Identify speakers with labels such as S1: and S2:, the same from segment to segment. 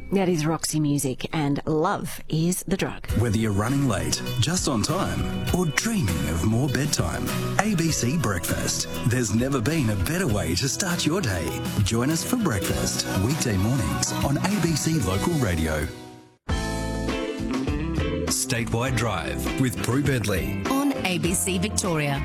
S1: That is Roxy Music, and Love is the Drug.
S2: Whether you're running late, just on time, or dreaming of more bedtime, ABC Breakfast. There's never been a better way to start your day. Join us for breakfast, weekday mornings on ABC Local Radio. Statewide Drive with Prue Bedley
S3: on ABC Victoria.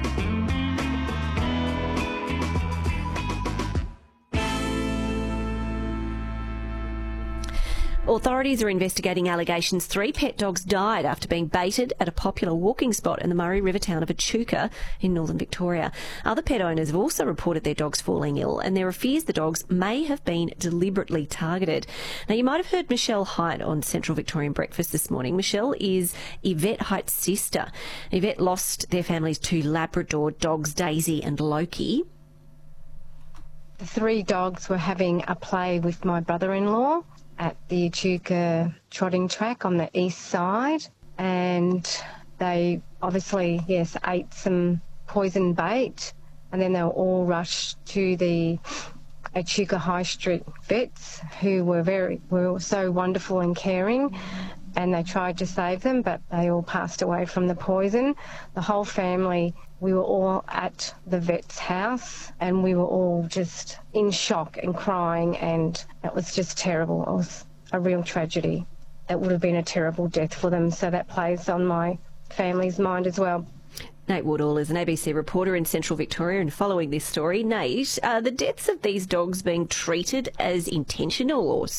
S1: Authorities are investigating allegations 3 pet dogs died after being baited at a popular walking spot in the Murray River town of Echuca in northern Victoria. Other pet owners have also reported their dogs falling ill, and there are fears the dogs may have been deliberately targeted. Now, you might have heard Michelle Height on Central Victorian Breakfast this morning. Michelle is Yvette Height's sister. Yvette lost their family's 2 Labrador dogs, Daisy and Loki.
S4: The 3 dogs were having a play with my brother-in-law at the Echuca trotting track on the east side, and they obviously, yes, ate some poison bait, and then they were all rushed to the Echuca High Street vets, who were so wonderful and caring, and they tried to save them, but they all passed away from the poison. The whole family, we were all at the vet's house, and we were all just in shock and crying, and it was just terrible. It was a real tragedy. It would have been a terrible death for them, so that plays on my family's mind as well.
S1: Nate Woodall is an ABC reporter in Central Victoria, and following this story, Nate, are the deaths of these dogs being treated as intentional or